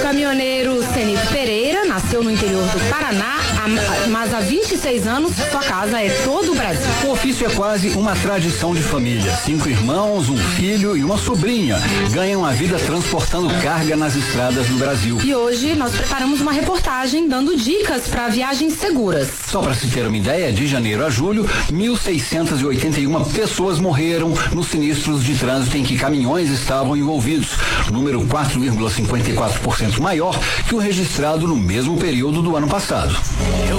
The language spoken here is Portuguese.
caminhoneiro Cenito Pereira nasceu no interior do Paraná, mas há 26 anos sua casa é todo o Brasil. O ofício é quase uma tradição de família. 5 irmãos, um filho e uma sobrinha ganham a vida transportando carga nas estradas do Brasil. E hoje nós preparamos uma reportagem dando dicas para viagens seguras. Só para se ter uma ideia, de janeiro a julho, 1.681 pessoas morreram nos sinistros de trânsito em que caminhões estavam envolvidos, número 4,54% maior que o registrado no mesmo período do ano passado.